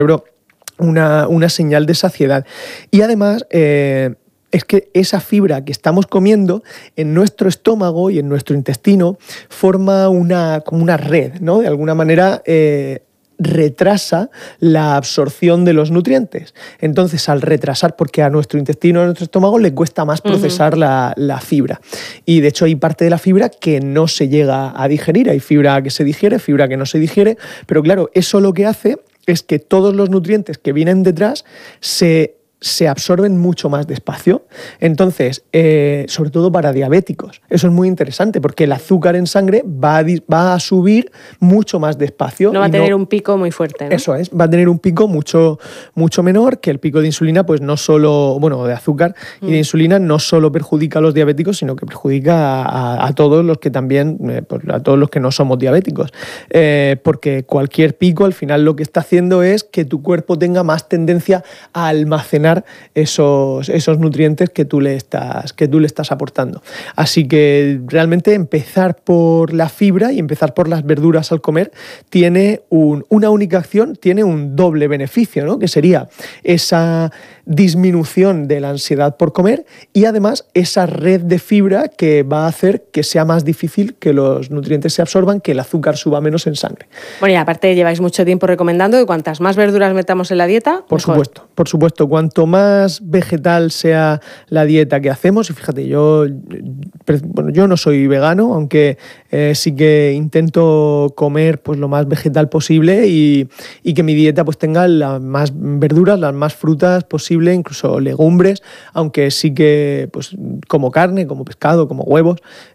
cerebro una señal de saciedad. Y además es que esa fibra que estamos comiendo en nuestro estómago y en nuestro intestino forma como una red, ¿no? De alguna manera retrasa la absorción de los nutrientes. Entonces, al retrasar, porque a nuestro intestino, a nuestro estómago, le cuesta más procesar la fibra. Y de hecho hay parte de la fibra que no se llega a digerir. Hay fibra que se digiere, fibra que no se digiere, pero claro, eso lo que hace es que todos los nutrientes que vienen detrás se absorben mucho más despacio. Entonces, sobre todo para diabéticos, eso es muy interesante porque el azúcar en sangre va a subir mucho más despacio. No va a tener un pico muy fuerte, ¿no? Eso es, va a tener un pico mucho menor, que el pico de insulina, pues no solo, de azúcar y de insulina no solo perjudica a los diabéticos, sino que perjudica a todos los que también, a todos los que no somos diabéticos. Porque cualquier pico al final lo que está haciendo es que tu cuerpo tenga más tendencia a almacenar esos nutrientes que tú le estás aportando. Así que realmente empezar por la fibra y empezar por las verduras al comer tiene una única acción, tiene un doble beneficio, ¿no? Que sería esa disminución de la ansiedad por comer y además esa red de fibra que va a hacer que sea más difícil que los nutrientes se absorban, que el azúcar suba menos en sangre. Bueno, y aparte lleváis mucho tiempo recomendando que cuantas más verduras metamos en la dieta, por supuesto, cuanto más vegetal sea la dieta que hacemos, y fíjate, yo no soy vegano, aunque sí que intento comer pues lo más vegetal posible y que mi dieta pues tenga las más verduras, las más frutas posible, incluso legumbres, aunque sí que pues como carne, como pescado, como huevos,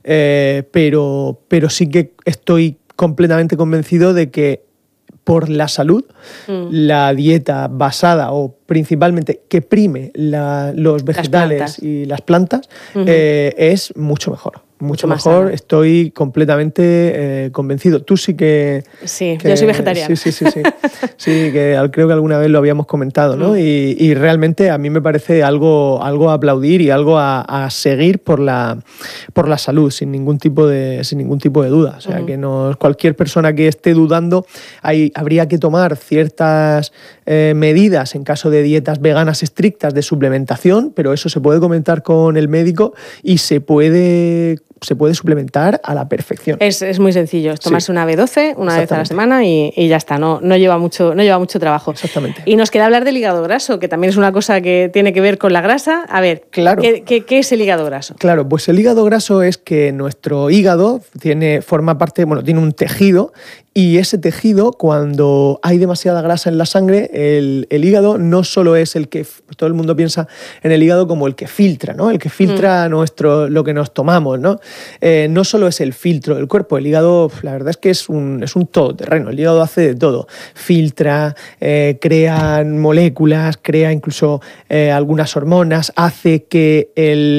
pero sí que estoy completamente convencido de que por la salud, la dieta basada o principalmente que prime los vegetales y las plantas es mucho mejor. Mucho mejor, sana. Estoy completamente convencido. Tú sí que... Sí, yo soy vegetariana. Sí, que creo que alguna vez lo habíamos comentado, ¿no? Y realmente a mí me parece algo a aplaudir y algo a seguir por la salud, sin ningún tipo de duda. O sea, que cualquier persona que esté dudando, habría que tomar ciertas medidas en caso de dietas veganas estrictas de suplementación, pero eso se puede comentar con el médico y se puede suplementar a la perfección. Es muy sencillo, es tomarse una B12 una vez a la semana y ya está, no lleva mucho trabajo. Exactamente. Y nos queda hablar del hígado graso, que también es una cosa que tiene que ver con la grasa. A ver, claro. ¿qué es el hígado graso? Claro, pues el hígado graso es que nuestro hígado tiene un tejido, y ese tejido, cuando hay demasiada grasa en la sangre, el hígado no solo es el que... Todo el mundo piensa en el hígado como el que filtra, ¿no? El que filtra lo que nos tomamos, ¿no? No solo es el filtro del cuerpo, el hígado, la verdad es que es un todoterreno. El hígado hace de todo. Filtra, crea moléculas, crea incluso algunas hormonas, hace que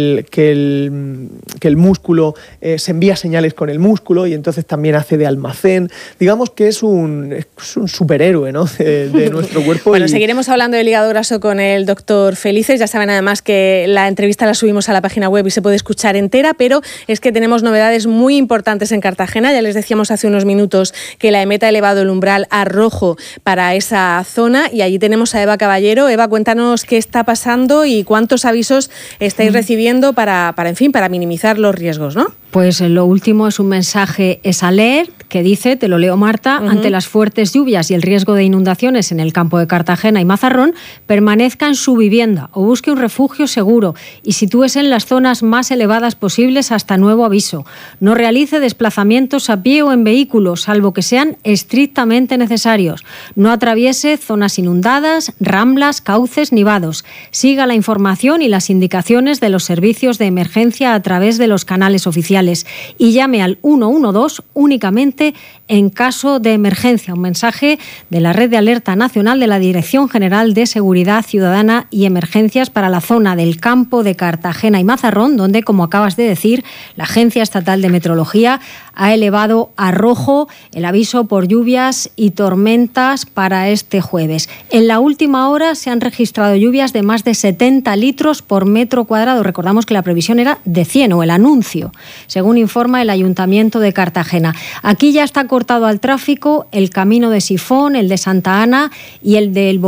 el músculo se envía señales con el músculo y entonces también hace de almacén. Digamos que es un superhéroe, ¿no? de nuestro cuerpo. Bueno, seguiremos hablando del hígado graso con el doctor Felices. Ya saben además que la entrevista la subimos a la página web y se puede escuchar entera, pero es que tenemos novedades muy importantes en Cartagena. Ya les decíamos hace unos minutos que la EMET ha elevado el umbral a rojo para esa zona y allí tenemos a Eva Caballero. Eva, cuéntanos qué está pasando y cuántos avisos estáis recibiendo para minimizar los riesgos, ¿no? Pues lo último es un mensaje alert que dice, te lo leo Marta, ante las fuertes lluvias y el riesgo de inundaciones en el campo de Cartagena y Mazarrón, permanezca en su vivienda o busque un refugio seguro y sitúese en las zonas más elevadas posibles hasta nuevo aviso. No realice desplazamientos a pie o en vehículo, salvo que sean estrictamente necesarios. No atraviese zonas inundadas, ramblas, cauces ni vados. Siga la información y las indicaciones de los servicios de emergencia a través de los canales oficiales y llame al 112 únicamente en caso de emergencia. Un mensaje de la Red de Alerta Nacional de la Dirección General de Seguridad Ciudadana y Emergencias para la zona del campo de Cartagena y Mazarrón, donde, como acabas de decir, la Agencia Estatal de Meteorología ha elevado a rojo el aviso por lluvias y tormentas para este jueves. En la última hora se han registrado lluvias de más de 70 litros por metro cuadrado. Recordamos que la previsión era de 100, o el anuncio. según informa el Ayuntamiento de Cartagena. Aquí ya está cortado al tráfico el camino de Sifón, el de Santa Ana y el del